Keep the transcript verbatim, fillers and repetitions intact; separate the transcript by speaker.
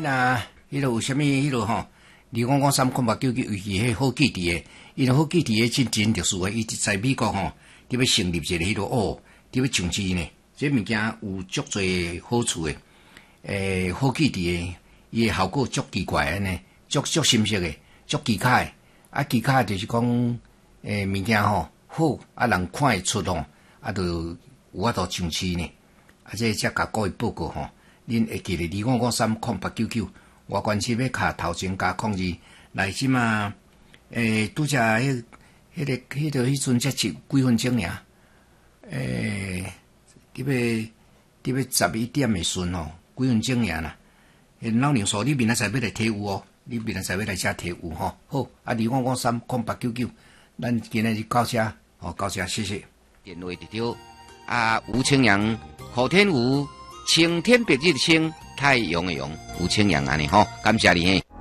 Speaker 1: 若迄落有啥物迄落吼，二五五三空八九九，尤其迄好记伫诶，因为好记伫诶真真特殊诶，伊在美国吼，伫要成立一个迄落哦，伫要上市呢。这物件有足侪好处诶，诶，好记伫诶，伊诶效果足奇怪诶呢，足足深色诶，足奇卡诶。啊，奇卡就是讲诶物件吼好，啊人看会出吼，啊就有法度上市呢。啊，这才甲各位报告吼，恁会记得二五五三空八九九。外关系要卡头前加控制来即嘛？诶，拄则迄、迄个、迄个、迄阵才几几分钟尔？诶，伫要伫要十一点诶顺吼，几分钟尔啦？诶，老娘说你明仔载要来提有哦，你明仔载要来遮提有吼。好，啊，二五五三空八九九，咱今日就到遮，哦，到遮，谢谢。电话直条啊，吴清阳，后天吴，晴天白日的晴。太阳的阳，有清阳安尼吼，感谢你嘿。